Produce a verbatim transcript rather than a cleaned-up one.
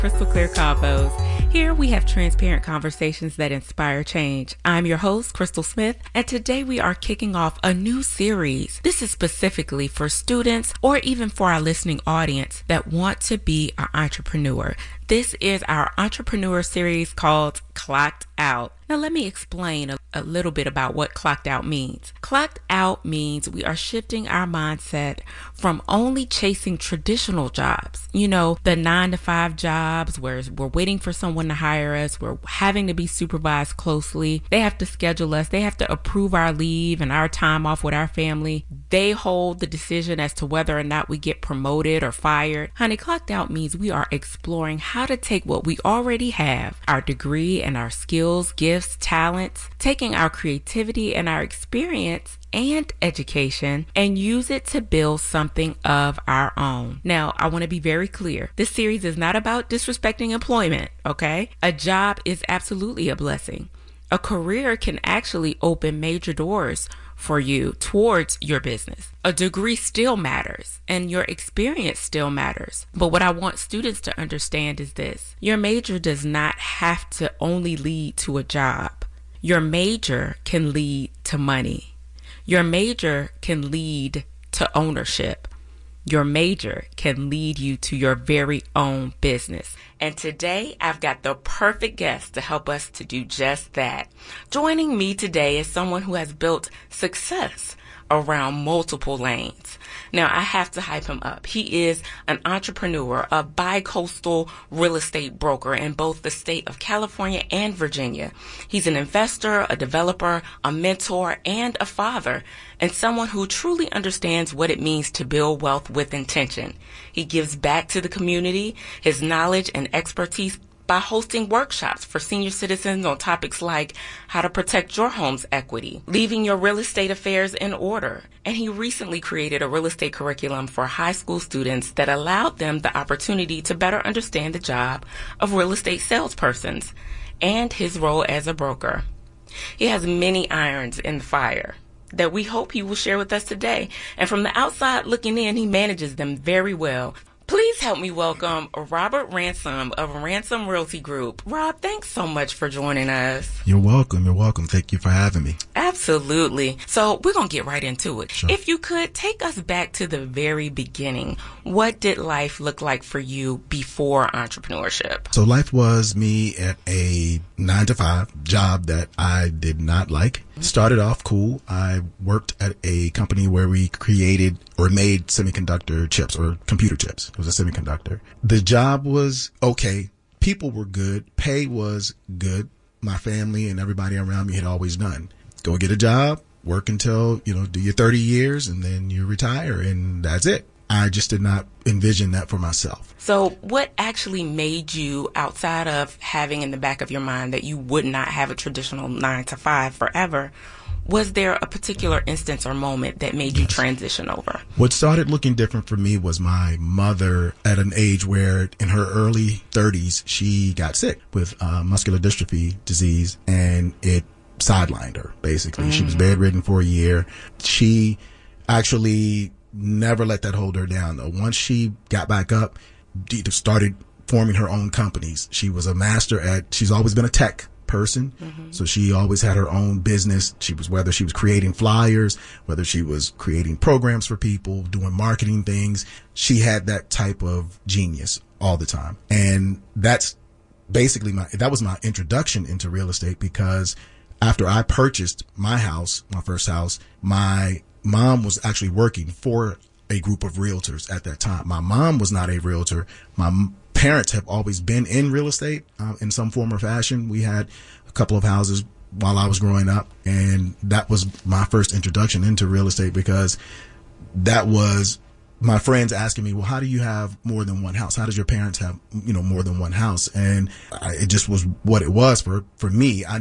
Crystal Clear Combos. Here we have transparent conversations that inspire change. I'm your host, Crystal Smith, and today we are kicking off a new series. This is specifically for students or even for our listening audience that want to be an entrepreneur. This is our entrepreneur series called Clocked Out. Now let me explain a, a little bit about what clocked out means. Clocked out means we are shifting our mindset from only chasing traditional jobs, you know, the nine to five jobs where we're waiting for someone to hire us, we're having to be supervised closely, they have to schedule us, they have to approve our leave and our time off with our family. They hold the decision as to whether or not we get promoted or fired. Honey, clocked out means we are exploring how to take what we already have, our degree and our skills, gifts, talents, taking our creativity and our experience and education and use it to build something of our own. Now, I want to be very clear. This series is not about disrespecting employment, okay? A job is absolutely a blessing. A career can actually open major doors for you towards your business. A degree still matters and your experience still matters. But what I want students to understand is this. Your major does not have to only lead to a job. Your major can lead to money. Your major can lead to ownership. Your major can lead you to your very own business. And today, I've got the perfect guest to help us to do just that. Joining me today is someone who has built success around multiple lanes. Now, I have to hype him up. He is an entrepreneur, a bi-coastal real estate broker in both the state of California and Virginia. He's an investor, a developer, a mentor, and a father, and someone who truly understands what it means to build wealth with intention. He gives back to the community, his knowledge and expertise by hosting workshops for senior citizens on topics like how to protect your home's equity, leaving your real estate affairs in order. And he recently created a real estate curriculum for high school students that allowed them the opportunity to better understand the job of real estate salespersons and his role as a broker. He has many irons in the fire that we hope he will share with us today. And from the outside looking in, he manages them very well. Please help me welcome Robert Ransom of Ransom Realty Group. Rob, thanks so much for joining us. You're welcome. You're welcome. Thank you for having me. Absolutely. So we're going to get right into it. Sure. If you could take us back to the very beginning, what did life look like for you before entrepreneurship? So life was me at a nine to five job that I did not like. Started off cool. I worked at a company where we created or made semiconductor chips or computer chips. It was a semiconductor. The job was okay. People were good. Pay was good. My family and everybody around me had always done. Go get a job, work until, you know, do your thirty years and then you retire and that's it. I just did not envision that for myself. So what actually made you, outside of having in the back of your mind that you would not have a traditional nine to five forever, was there a particular instance or moment that made you yes. transition over? What started looking different for me was my mother at an age where in her early thirties, she got sick with uh, muscular dystrophy disease and it sidelined her, basically. Mm. She was bedridden for a year. She actually never let that hold her down, though. Once she got back up, started forming her own companies. She was a master at, she's always been a tech person. Mm-hmm. So she always had her own business. She was, whether she was creating flyers, whether she was creating programs for people, doing marketing things, she had that type of genius all the time. And that's basically my, that was my introduction into real estate, because after I purchased my house, my first house, my mom was actually working for a group of realtors at that time. My mom was not a realtor. My m- parents have always been in real estate uh, in some form or fashion. We had a couple of houses while I was growing up, and that was my first introduction into real estate, because that was my friends asking me, well, how do you have more than one house? How does your parents have, you know, more than one house? And I, it just was what it was for, for me. I